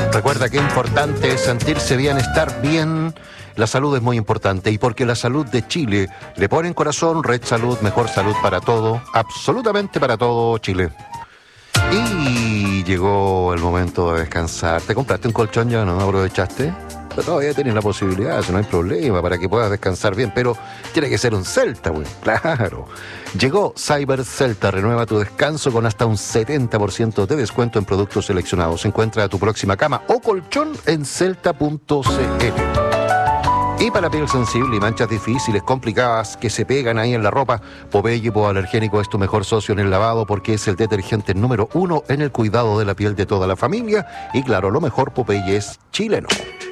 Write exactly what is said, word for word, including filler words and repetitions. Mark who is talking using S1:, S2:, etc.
S1: Recuerda que importante es sentirse bien, estar bien. La salud es muy importante y porque la salud de Chile le pone en corazón, Red Salud, mejor salud para todo, absolutamente para todo Chile. Y llegó el momento de descansar. ¿Te compraste un colchón ya? ¿No aprovechaste? Pero todavía tienes la posibilidad, eso no hay problema, para que puedas descansar bien, pero tiene que ser un Celta, güey. Claro. Llegó Cyber Celta, renueva tu descanso con hasta un setenta por ciento de descuento en productos seleccionados. Encuentra tu próxima cama o colchón en celta punto c l. Y para piel sensible y manchas difíciles, complicadas, que se pegan ahí en la ropa, Popeye Hipoalergénico es tu mejor socio en el lavado porque es el detergente número uno en el cuidado de la piel de toda la familia. Y claro, lo mejor, Popeye es chileno.